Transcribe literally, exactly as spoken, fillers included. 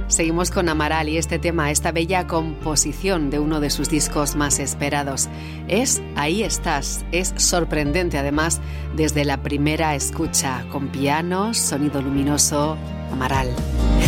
Seguimos con Amaral y este tema, esta bella composición de uno de sus discos más esperados. Es Ahí estás, es sorprendente además desde la primera escucha, con pianos, sonido luminoso, Amaral.